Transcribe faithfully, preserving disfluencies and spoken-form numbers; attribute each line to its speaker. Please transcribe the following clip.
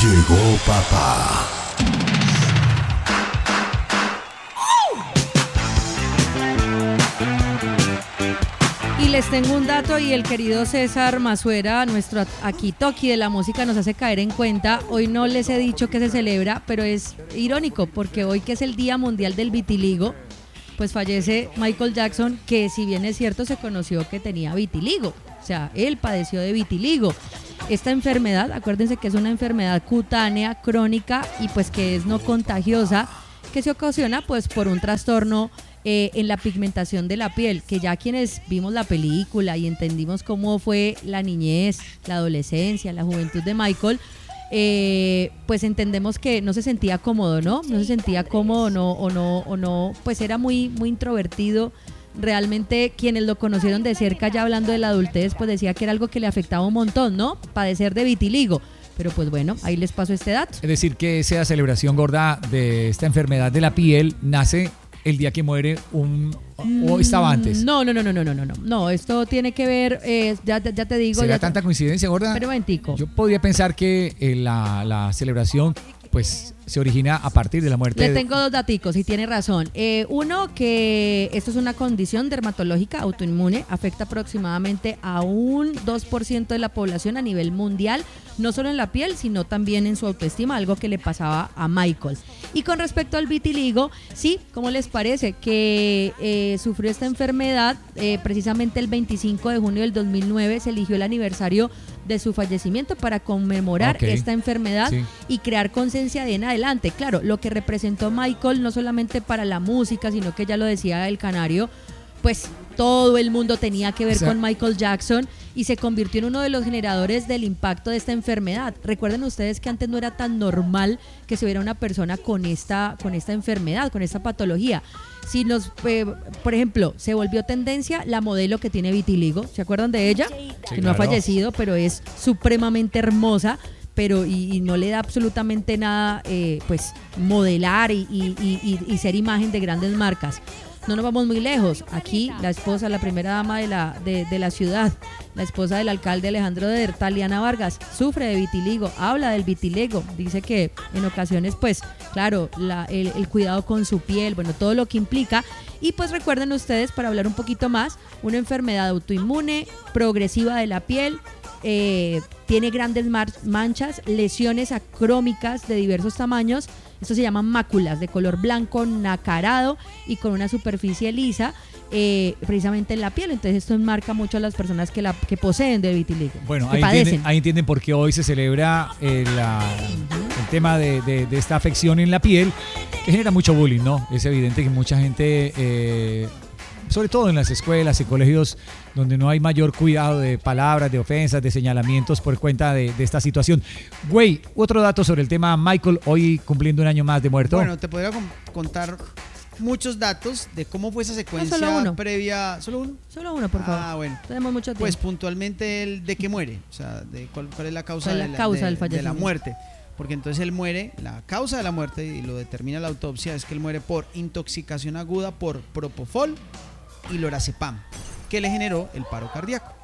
Speaker 1: Llegó papá.
Speaker 2: Y les tengo un dato y el querido César Mazuera, nuestro akitoki de la música, nos hace caer en cuenta. Hoy no les he dicho que se celebra, pero es irónico porque hoy, que es el Día Mundial del Vitiligo, pues fallece Michael Jackson, que si bien es cierto se conoció que tenía vitiligo, o sea, él padeció de vitiligo. Esta enfermedad, acuérdense que es una enfermedad cutánea, crónica y pues que es no contagiosa, que se ocasiona pues por un trastorno eh, en la pigmentación de la piel, que ya quienes vimos la película y entendimos cómo fue la niñez, la adolescencia, la juventud de Michael, eh, pues entendemos que no se sentía cómodo, ¿no? No se sentía cómodo, no, o no, o no, pues era muy, muy introvertido. Realmente quienes lo conocieron de cerca, ya hablando de la adultez, pues decía que era algo que le afectaba un montón, ¿no? Padecer de vitiligo. Pero pues bueno, ahí les paso este dato.
Speaker 3: Es decir, que esa celebración gorda de esta enfermedad de la piel nace el día que muere un... ¿O estaba antes?
Speaker 2: No, no, no, no, no, no, no, no. No, esto tiene que ver, eh, ya, ya te digo...
Speaker 3: ¿Será
Speaker 2: ya
Speaker 3: tanta coincidencia, gorda?
Speaker 2: Pero momentico.
Speaker 3: Yo podría pensar que eh, la, la celebración pues se origina a partir de la muerte.
Speaker 2: Le
Speaker 3: de...
Speaker 2: tengo dos daticos y tiene razón. Eh, uno, que esto es una condición dermatológica autoinmune, afecta aproximadamente a un dos por ciento de la población a nivel mundial, no solo en la piel, sino también en su autoestima, algo que le pasaba a Michael. Y con respecto al vitiligo, sí, ¿cómo les parece? Que eh, sufrió esta enfermedad eh, precisamente el veinticinco de junio del dos mil nueve, se eligió el aniversario de su fallecimiento para conmemorar okay. esta enfermedad sí. y crear conciencia de en adelante. Claro, lo que representó Michael no solamente para la música, sino que ya lo decía el Canario, pues todo el mundo tenía que ver o sea, con Michael Jackson y se convirtió en uno de los generadores del impacto de esta enfermedad. Recuerden ustedes que antes no era tan normal que se viera una persona con esta, con esta enfermedad, con esta patología. Si nos, eh, por ejemplo, se volvió tendencia la modelo que tiene vitiligo, ¿se acuerdan de ella? Sí, que no claro. ha fallecido, pero es supremamente hermosa, pero y, y no le da absolutamente nada, eh, pues modelar y, y, y, y ser imagen de grandes marcas. No nos vamos muy lejos. Aquí la esposa, la primera dama de la, de, de la ciudad, la esposa del alcalde Alejandro Der, Taliana Vargas, sufre de vitiligo, habla del vitiligo, dice que en ocasiones, pues, claro, la, el, el cuidado con su piel, bueno, todo lo que implica. Y pues recuerden ustedes, para hablar un poquito más, una enfermedad autoinmune, progresiva de la piel, eh, tiene grandes mar- manchas, lesiones acrómicas de diversos tamaños. Esto se llaman máculas de color blanco nacarado y con una superficie lisa, eh, precisamente en la piel. Entonces esto enmarca mucho a las personas que, la, que poseen de vitiligo.
Speaker 3: Bueno, ahí entienden, ahí entienden por qué hoy se celebra eh, la, uh-huh. el tema de, de, de esta afección en la piel, que genera mucho bullying, ¿no? Es evidente que mucha gente... Eh, sobre todo en las escuelas y colegios donde no hay mayor cuidado de palabras, de ofensas, de señalamientos por cuenta de, de esta situación. Güey, otro dato sobre el tema Michael, hoy cumpliendo un año más de muerto.
Speaker 4: Bueno, te podría contar muchos datos de cómo fue esa secuencia no, solo uno. previa. ¿Solo uno?
Speaker 2: Solo uno, por favor.
Speaker 4: Ah, bueno.
Speaker 2: Tenemos mucho tiempo.
Speaker 4: Pues puntualmente el de que muere, o sea, de cuál, cuál es la causa,
Speaker 2: ¿Cuál es la
Speaker 4: de, la,
Speaker 2: causa
Speaker 4: de,
Speaker 2: del fallecimiento?
Speaker 4: de la muerte. Porque entonces él muere, la causa de la muerte, y lo determina la autopsia, es que él muere por intoxicación aguda por propofol y lorazepam, que le generó el paro cardíaco.